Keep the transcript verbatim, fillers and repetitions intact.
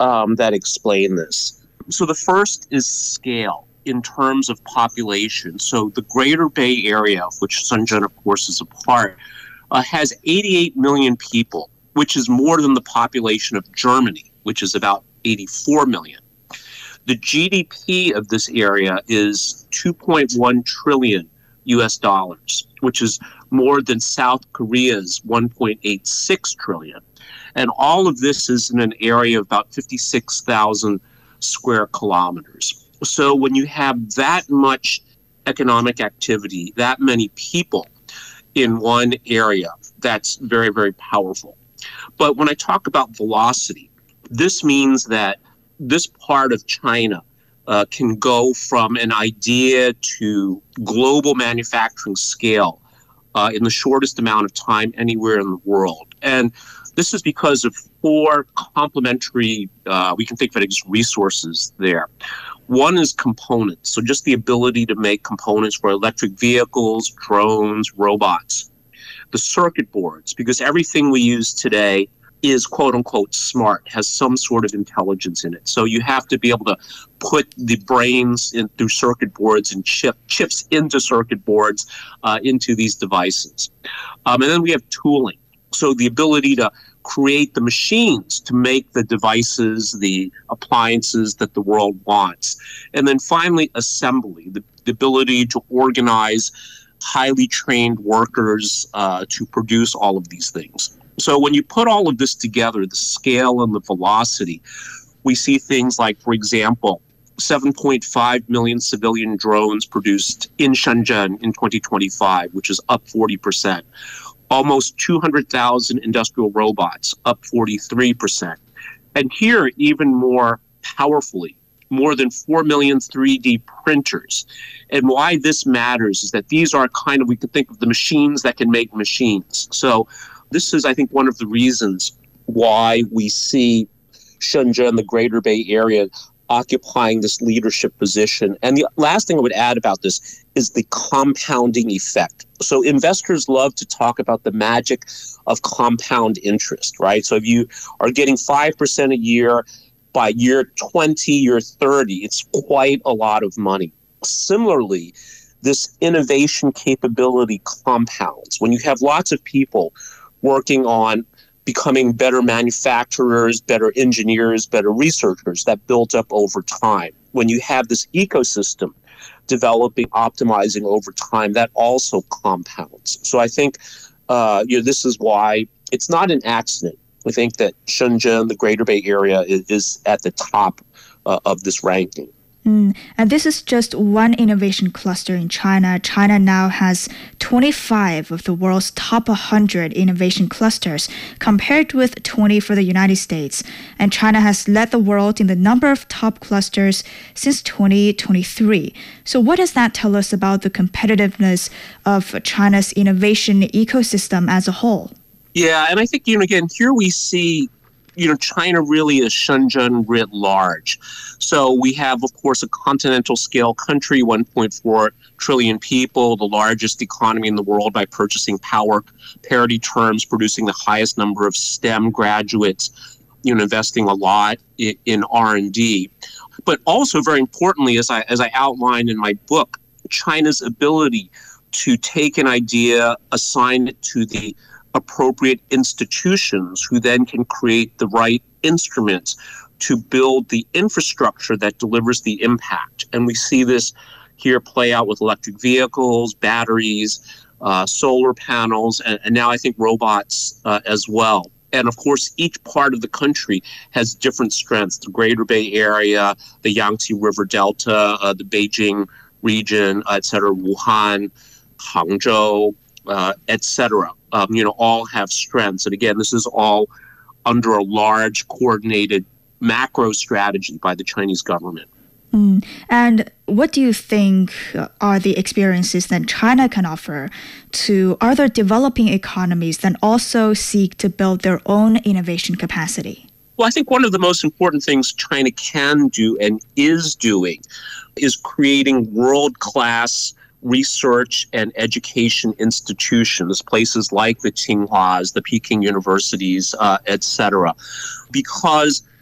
um, that explain this. So the first is scale in terms of population. So the Greater Bay Area, of which Shenzhen, of course, is a part, uh, has eighty-eight million people, which is more than the population of Germany, which is about eighty-four million. The G D P of this area is two point one trillion U S dollars, which is more than South Korea's one point eight six trillion. And all of this is in an area of about fifty-six thousand square kilometers. So when you have that much economic activity, that many people in one area, that's very, very powerful. But when I talk about velocity, this means that this part of China uh, can go from an idea to global manufacturing scale uh, in the shortest amount of time anywhere in the world. And this is because of four complementary, uh, we can think of it as resources there. One is components, so just the ability to make components for electric vehicles, drones, robots. The circuit boards, because everything we use today is quote-unquote smart, has some sort of intelligence in it. So you have to be able to put the brains in through circuit boards and chip chips into circuit boards uh, into these devices. Um, and then we have tooling. So the ability to create the machines to make the devices, the appliances that the world wants. And then finally, assembly, the, the ability to organize highly trained workers uh, to produce all of these things. So when you put all of this together, the scale and the velocity, we see things like, for example, seven point five million civilian drones produced in Shenzhen in twenty twenty-five, which is up forty percent. Almost two hundred thousand industrial robots, up forty-three percent. And here, even more powerfully, more than four million three D printers. And why this matters is that these are kind of, we could think of the machines that can make machines. So this is, I think, one of the reasons why we see Shenzhen, the Greater Bay Area, occupying this leadership position. And the last thing I would add about this is the compounding effect. So investors love to talk about the magic of compound interest, right? So if you are getting five percent a year, by year twenty, year thirty, it's quite a lot of money. Similarly, this innovation capability compounds. When you have lots of people working on becoming better manufacturers, better engineers, better researchers, that builds up over time. When you have this ecosystem developing, optimizing over time, that also compounds. So I think uh, you know, this is why it's not an accident. We think that Shenzhen, the Greater Bay Area, is, is at the top uh, of this ranking. Mm. And this is just one innovation cluster in China. China now has twenty-five of the world's top one hundred innovation clusters, compared with twenty for the United States. And China has led the world in the number of top clusters since twenty twenty-three. So what does that tell us about the competitiveness of China's innovation ecosystem as a whole? Yeah, and I think, you know, again, here we see, you know, China really is Shenzhen writ large. So we have, of course, a continental scale country, one point four trillion people, the largest economy in the world by purchasing power parity terms, producing the highest number of STEM graduates, you know, investing a lot in, in R and D. But also, very importantly, as I as I outlined in my book, China's ability to take an idea, assign it to the appropriate institutions who then can create the right instruments to build the infrastructure that delivers the impact. And we see this here play out with electric vehicles, batteries, uh, solar panels, and, and now I think robots uh, as well. And of course, each part of the country has different strengths. The Greater Bay Area, the Yangtze River Delta, uh, the Beijing region, uh, et cetera, Wuhan, Hangzhou, uh, et cetera. Um, you know, all have strengths. And again, this is all under a large coordinated macro strategy by the Chinese government. Mm. And what do you think are the experiences that China can offer to other developing economies that also seek to build their own innovation capacity? Well, I think one of the most important things China can do and is doing is creating world-class research and education institutions, places like the Tsinghuas, the Peking universities, uh, et cetera. Because